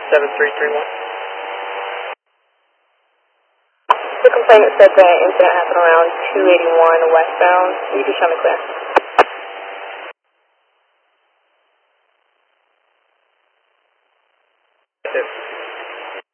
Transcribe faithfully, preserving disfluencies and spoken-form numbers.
seven three three one. The complainant said that an incident happened around two eighty-one westbound. You can show me clear. Yes.